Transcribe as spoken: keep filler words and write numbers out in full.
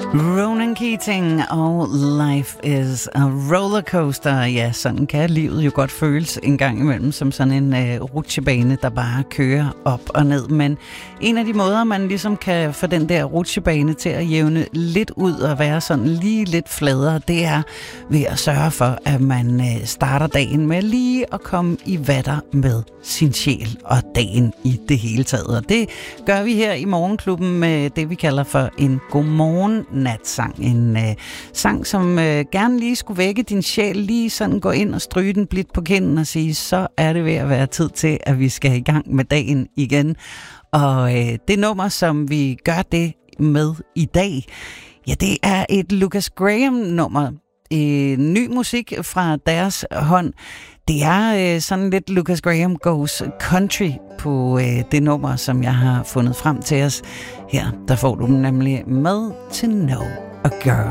Ronan Keating og Life is a Rollercoaster. Ja, sådan kan livet jo godt føles en gang imellem, som sådan en øh, rutsjebane, der bare kører op og ned. Men en af de måder, man ligesom kan få den der rutsjebane til at jævne lidt ud og være sådan lige lidt fladere, det er ved at sørge for, at man øh, starter dagen med lige at komme i vatter med sin sjæl og dagen i det hele taget. Og det gør vi her i Morgenklubben med det, vi kalder for en godmorgen natsang. En øh, sang, som øh, gerne lige skulle vække din sjæl, lige sådan gå ind og stryge den blidt på kinden og sige, så er det ved at være tid til, at vi skal i gang med dagen igen. Og øh, det nummer, som vi gør det med i dag, ja, det er et Lucas Graham-nummer. Øh, ny musik fra deres hånd. Det er øh, sådan lidt Lucas Graham goes country på øh, det nummer, som jeg har fundet frem til os. Her, der får du dem nemlig med To Know a Girl.